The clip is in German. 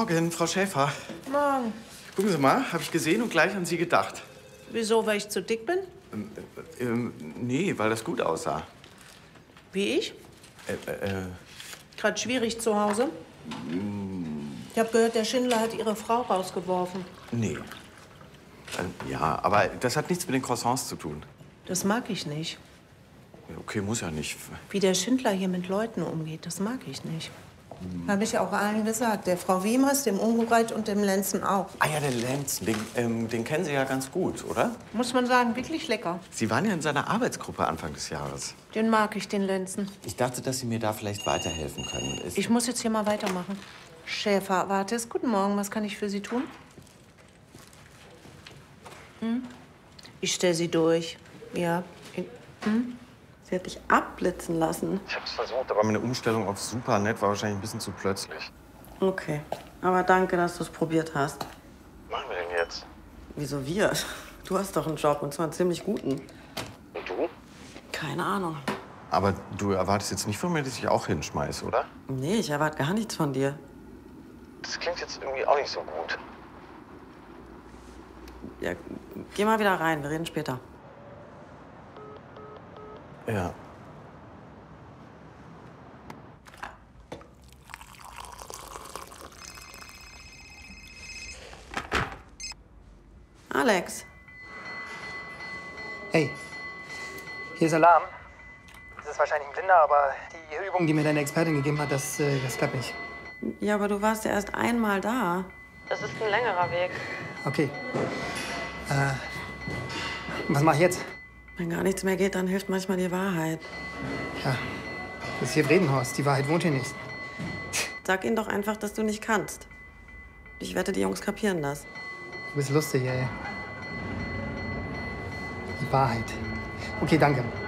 Morgen, Frau Schäfer. Morgen. Gucken Sie mal, habe ich gesehen und gleich an Sie gedacht. Wieso, weil ich zu dick bin? Nee, weil das gut aussah. Wie ich? Gerade schwierig zu Hause? Ich habe gehört, der Schindler hat Ihre Frau rausgeworfen. Nee. Ja, aber das hat nichts mit den Croissants zu tun. Das mag ich nicht. Okay, muss ja nicht. Wie der Schindler hier mit Leuten umgeht, das mag ich nicht. Habe ich auch allen gesagt. Der Frau Wiemers, dem Ungereit und dem Lenzen auch. Ah ja, der Lenzen, den kennen Sie ja ganz gut, oder? Muss man sagen, wirklich lecker. Sie waren ja in seiner Arbeitsgruppe Anfang des Jahres. Den mag ich, den Lenzen. Ich dachte, dass Sie mir da vielleicht weiterhelfen können. Ich muss jetzt hier mal weitermachen. Schäfer, Wartes, guten Morgen. Was kann ich für Sie tun? Ich stelle Sie durch. Ja. Sie hat dich abblitzen lassen. Ich habe es versucht, aber meine Umstellung auf Supernet war wahrscheinlich ein bisschen zu plötzlich. Okay, aber danke, dass du es probiert hast. Was machen wir denn jetzt? Wieso wir? Du hast doch einen Job, und zwar einen ziemlich guten. Und du? Keine Ahnung. Aber du erwartest jetzt nicht von mir, dass ich auch hinschmeiß, oder? Nee, ich erwarte gar nichts von dir. Das klingt jetzt irgendwie auch nicht so gut. Ja, geh mal wieder rein, wir reden später. Ja. Alex. Hey, hier ist Alarm. Das ist wahrscheinlich ein Blinder, aber die Übung, die mir deine Expertin gegeben hat, das klappt nicht. Ja, aber du warst ja erst einmal da. Das ist ein längerer Weg. Okay. Was mache ich jetzt? Wenn gar nichts mehr geht, dann hilft manchmal die Wahrheit. Ja, das ist hier Bredenhorst. Die Wahrheit wohnt hier nicht. Sag ihnen doch einfach, dass du nicht kannst. Ich wette, die Jungs kapieren das. Du bist lustig, ey. Die Wahrheit. Okay, danke.